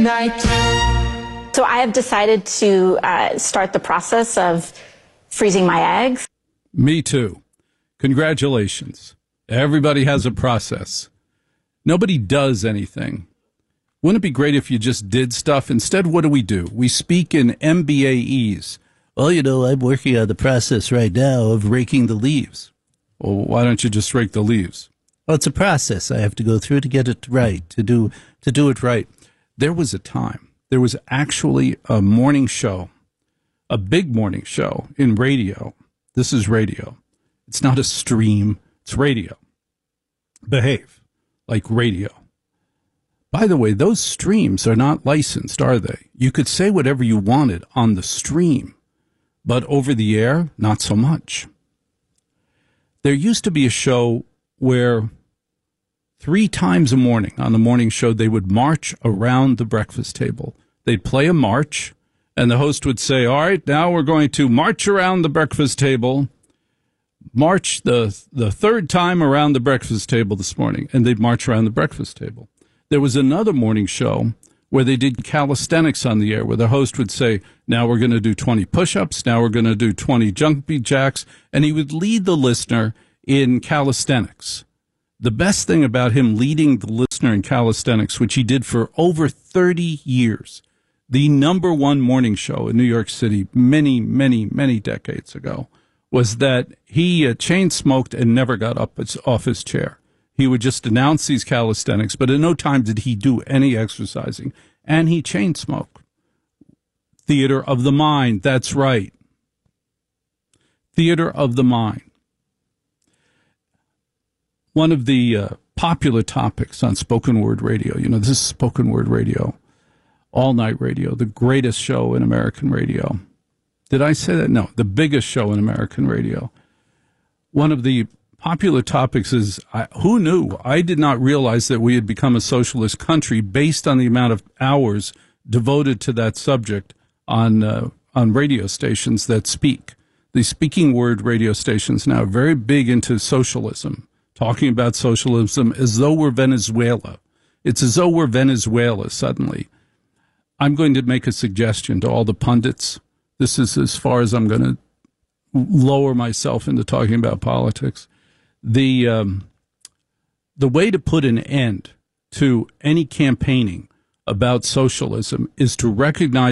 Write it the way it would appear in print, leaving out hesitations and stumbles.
Night. So I have decided to start the process of freezing my eggs. Me too. Congratulations. Everybody has a process. Nobody does anything. Wouldn't it be great if you just did stuff? Instead, what do? We speak in MBAEs. Well, I'm working on the process right now of raking the leaves. Well, why don't you just rake the leaves? Well, it's a process I have to go through to get it right, to do it right. There was a time. There was actually a morning show, a big morning show in radio. This is radio. It's not a stream. It's radio. Behave like radio. By the way, those streams are not licensed, are they? You could say whatever you wanted on the stream, but over the air, not so much. There used to be a show where 3 times a morning on the morning show, they would march around the breakfast table. They'd play a march, and the host would say, all right, now we're going to march around the breakfast table. March the 3rd time around the breakfast table this morning, and they'd march around the breakfast table. There was another morning show where they did calisthenics on the air, where the host would say, now we're going to do 20 push-ups, now we're going to do 20 jumping jacks, and he would lead the listener in calisthenics. The best thing about him leading the listener in calisthenics, which he did for over 30 years, the number one morning show in New York City many, many, many decades ago, was that he chain smoked and never got up off his chair. He would just announce these calisthenics, but in no time did he do any exercising, and he chain smoked. Theater of the mind, that's right. Theater of the mind. One of the popular topics on spoken word radio, this is spoken word radio, all night radio, the greatest show in American radio. Did I say that? No, the biggest show in American radio. One of the popular topics is, who knew? I did not realize that we had become a socialist country based on the amount of hours devoted to that subject on radio stations that speak. The speaking word radio stations now are very big into socialism, talking about socialism as though we're Venezuela. It's as though we're Venezuela suddenly. I'm going to make a suggestion to all the pundits. This is as far as I'm going to lower myself into talking about politics. The way to put an end to any campaigning about socialism is to recognize